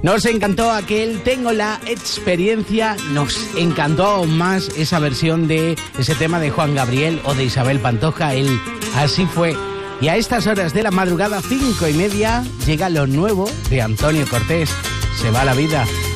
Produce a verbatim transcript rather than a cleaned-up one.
Nos encantó aquel Tengo la experiencia, nos encantó aún más esa versión de ese tema de Juan Gabriel o de Isabel Pantoja, el Así fue. Y a estas horas de la madrugada, cinco y media, llega lo nuevo de Antonio Cortés, Se va la vida.